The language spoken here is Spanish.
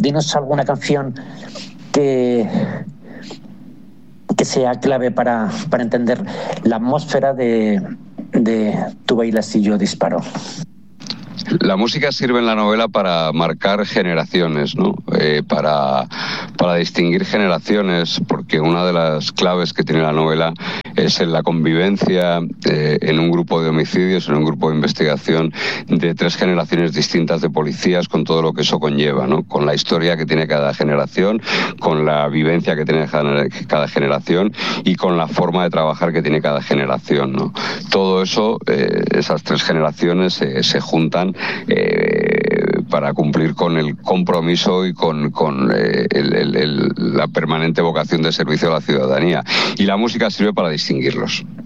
dinos alguna canción que sea clave para entender la atmósfera de Tú bailas y yo disparo. La música sirve en la novela para marcar generaciones, ¿no? Para distinguir generaciones, porque una de las claves que tiene la novela es en la convivencia en un grupo de homicidios, en un grupo de investigación de 3 generaciones distintas de policías, con todo lo que eso conlleva, ¿no? Con la historia que tiene cada generación, con la vivencia que tiene cada generación y con la forma de trabajar que tiene cada generación, ¿no? Todo eso, esas 3 generaciones se juntan para cumplir con el compromiso y con la permanente vocación de servicio a la ciudadanía. Y la música sirve para distinguirlos.